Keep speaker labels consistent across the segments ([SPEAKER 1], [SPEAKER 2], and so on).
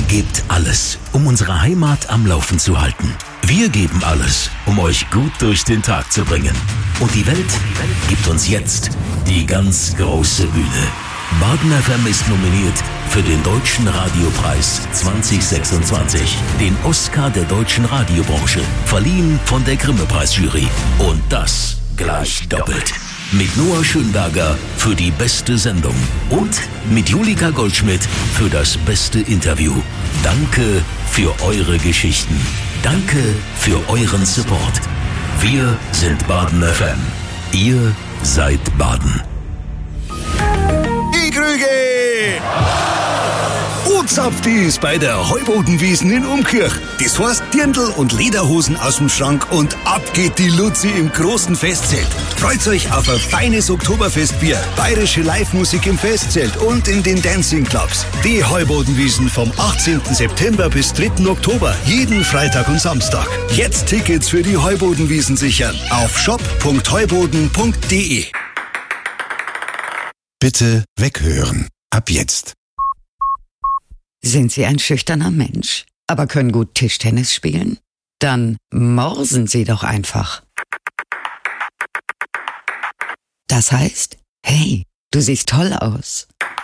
[SPEAKER 1] gebt alles, um unsere Heimat am Laufen zu halten. Wir geben alles, um euch gut durch den Tag zu bringen. Und die Welt gibt uns jetzt die ganz große Bühne. Baden FM ist nominiert für den Deutschen Radiopreis 2026, den Oscar der deutschen Radiobranche, verliehen von der Grimme-Preisjury. Und das gleich doppelt. Mit Noah Schönberger für die beste Sendung und mit Julika Goldschmidt für das beste Interview. Danke für eure Geschichten. Danke für euren Support. Wir sind Baden FM. Ihr seid Baden.
[SPEAKER 2] Die Krüge! Uzapft ist bei der Heubodenwiesen in Umkirch. Das heißt Dirndl und Lederhosen aus dem Schrank und ab geht die Luzi im großen Festzelt. Freut euch auf ein feines Oktoberfestbier, bayerische Live-Musik im Festzelt und in den Dancing-Clubs. Die Heubodenwiesen vom 18. September bis 3. Oktober, jeden Freitag und Samstag. Jetzt Tickets für die Heubodenwiesen sichern auf shop.heuboden.de.
[SPEAKER 3] Bitte weghören. Ab jetzt.
[SPEAKER 4] Sind Sie ein schüchterner Mensch, aber können gut Tischtennis spielen? Dann morsen Sie doch einfach. Das heißt, hey, du siehst toll aus.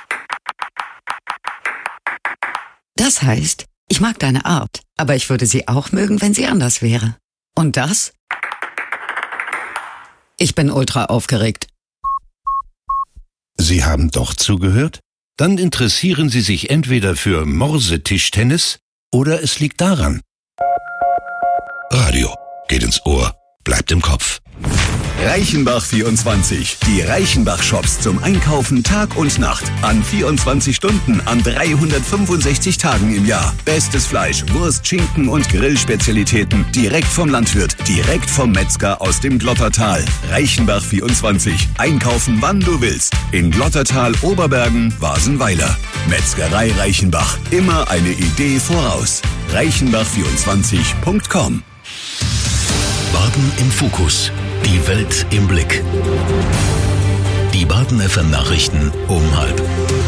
[SPEAKER 4] Das heißt, ich mag deine Art, aber ich würde sie auch mögen, wenn sie anders wäre. Und das? Ich bin ultra aufgeregt.
[SPEAKER 3] Sie haben doch zugehört? Dann interessieren Sie sich entweder für Morsetischtennis oder es liegt daran. Radio geht ins Ohr, bleibt im Kopf.
[SPEAKER 2] Reichenbach 24. Die Reichenbach-Shops zum Einkaufen Tag und Nacht. An 24 Stunden, an 365 Tagen im Jahr. Bestes Fleisch, Wurst, Schinken und Grillspezialitäten. Direkt vom Landwirt, direkt vom Metzger aus dem Glottertal. Reichenbach 24. Einkaufen, wann du willst. In Glottertal, Oberbergen, Wasenweiler. Metzgerei Reichenbach. Immer eine Idee voraus. Reichenbach24.com.
[SPEAKER 1] Baden im Fokus. Die Welt im Blick. Die Baden FM Nachrichten um 12:30.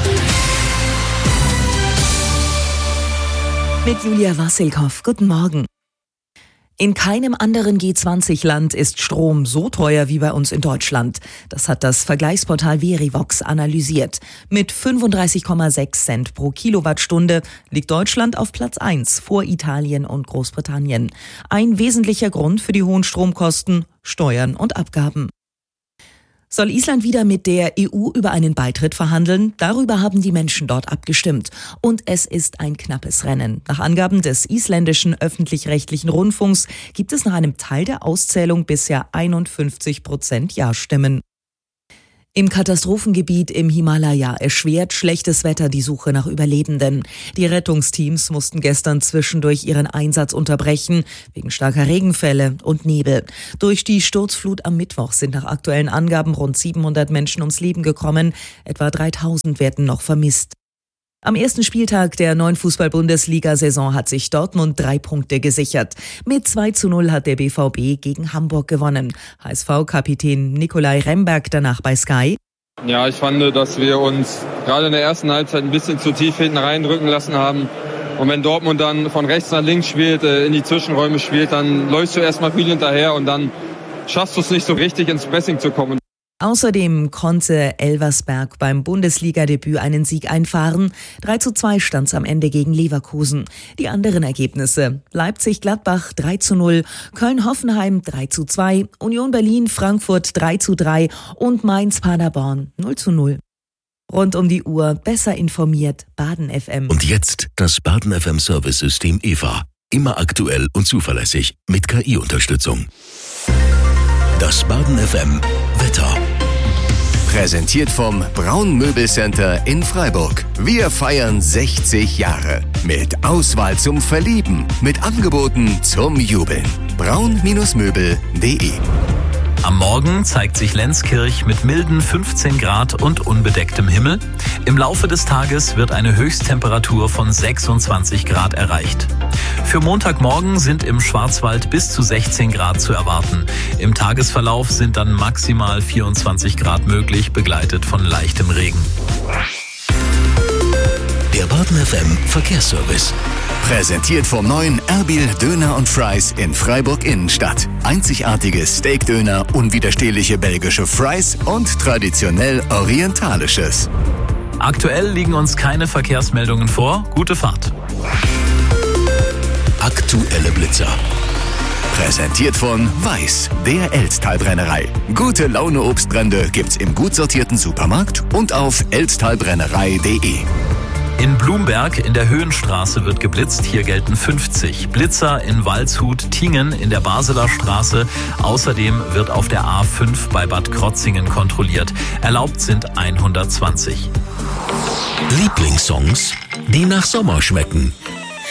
[SPEAKER 5] Mit Julia Wassilkow. Guten Morgen. In keinem anderen G20-Land ist Strom so teuer wie bei uns in Deutschland. Das hat das Vergleichsportal Verivox analysiert. Mit 35,6 Cent pro Kilowattstunde liegt Deutschland auf Platz 1 vor Italien und Großbritannien. Ein wesentlicher Grund für die hohen Stromkosten: Steuern und Abgaben. Soll Island wieder mit der EU über einen Beitritt verhandeln? Darüber haben die Menschen dort abgestimmt. Und es ist ein knappes Rennen. Nach Angaben des isländischen öffentlich-rechtlichen Rundfunks gibt es nach einem Teil der Auszählung bisher 51% Ja-Stimmen. Im Katastrophengebiet im Himalaya erschwert schlechtes Wetter die Suche nach Überlebenden. Die Rettungsteams mussten gestern zwischendurch ihren Einsatz unterbrechen, wegen starker Regenfälle und Nebel. Durch die Sturzflut am Mittwoch sind nach aktuellen Angaben rund 700 Menschen ums Leben gekommen. Etwa 3000 werden noch vermisst. Am ersten Spieltag der neuen Fußball-Bundesliga-Saison hat sich Dortmund 3 Punkte gesichert. Mit 2:0 hat der BVB gegen Hamburg gewonnen. HSV-Kapitän Nikolai Remberg danach bei Sky.
[SPEAKER 6] Ja, ich fand, dass wir uns gerade in der ersten Halbzeit ein bisschen zu tief hinten reindrücken lassen haben. Und wenn Dortmund dann von rechts nach links spielt, in die Zwischenräume spielt, dann läufst du erstmal viel hinterher und dann schaffst du es nicht so richtig ins Pressing zu kommen.
[SPEAKER 5] Außerdem konnte Elversberg beim Bundesliga-Debüt einen Sieg einfahren. 3:2 stand es am Ende gegen Leverkusen. Die anderen Ergebnisse: Leipzig-Gladbach 3:0, Köln-Hoffenheim 3:2, Union Berlin-Frankfurt 3:3 und Mainz-Paderborn 0:0. Rund um die Uhr besser informiert, Baden FM.
[SPEAKER 1] Und jetzt das Baden FM Service-System EVA. Immer aktuell und zuverlässig mit KI-Unterstützung. Das Baden FM Wetter.
[SPEAKER 7] Präsentiert vom Braun Möbelcenter in Freiburg. Wir feiern 60 Jahre. Mit Auswahl zum Verlieben. Mit Angeboten zum Jubeln. braun-möbel.de.
[SPEAKER 8] Am Morgen zeigt sich Lenzkirch mit milden 15 Grad und unbedecktem Himmel. Im Laufe des Tages wird eine Höchsttemperatur von 26 Grad erreicht. Für Montagmorgen sind im Schwarzwald bis zu 16 Grad zu erwarten. Im Tagesverlauf sind dann maximal 24 Grad möglich, begleitet von leichtem Regen.
[SPEAKER 1] Der Baden FM Verkehrsservice.
[SPEAKER 7] Präsentiert vom neuen Erbil Döner und Fries in Freiburg Innenstadt. Einzigartiges Steakdöner, unwiderstehliche belgische Fries und traditionell orientalisches.
[SPEAKER 8] Aktuell liegen uns keine Verkehrsmeldungen vor. Gute Fahrt.
[SPEAKER 1] Aktuelle Blitzer.
[SPEAKER 7] Präsentiert von Weiß, der Elztalbrennerei. Gute Laune Obstbrände gibt's im gut sortierten Supermarkt und auf elztalbrennerei.de.
[SPEAKER 8] In Blumberg in der Höhenstraße wird geblitzt. Hier gelten 50. Blitzer in Waldshut-Tingen in der Baseler Straße. Außerdem wird auf der A5 bei Bad Krotzingen kontrolliert. Erlaubt sind 120.
[SPEAKER 1] Lieblingssongs, die nach Sommer schmecken.